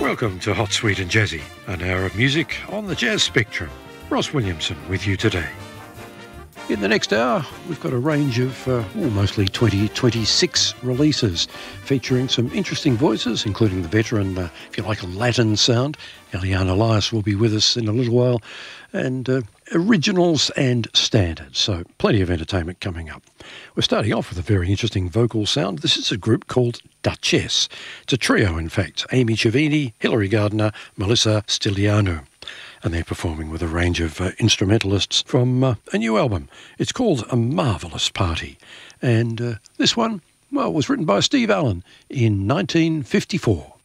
Welcome to Hot, Sweet and Jazzy, an hour of music on the Jazz Spectrum. Ross Williamson with you today. In the next hour, we've got a range of mostly 2026 releases featuring some interesting voices, including the veteran, if you like, a Latin sound. Eliane Elias will be with us in a little while, and originals and standards, so plenty of entertainment coming up. We're starting off with a very interesting vocal sound. This is a group called Duchess. It's a trio, in fact. Amy Chavini, Hilary Gardner, Melissa Stiliano. And they're performing with a range of instrumentalists from a new album. It's called A Marvellous Party. And this one, was written by Steve Allen in 1954.